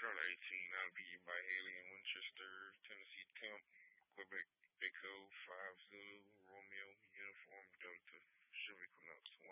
Charlotte 18, I'll be by Haley in Winchester, Tennessee Temp, Quebec Echo 5 Zulu, Romeo, Uniform Delta, Chevy Equinox